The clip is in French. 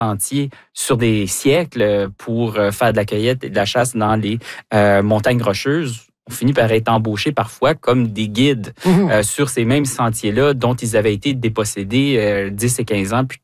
sentiers sur des siècles pour faire de la cueillette et de la chasse dans les montagnes rocheuses. On finit par être embauchés parfois comme des guides sur ces mêmes sentiers-là dont ils avaient été dépossédés 10 et 15 ans plus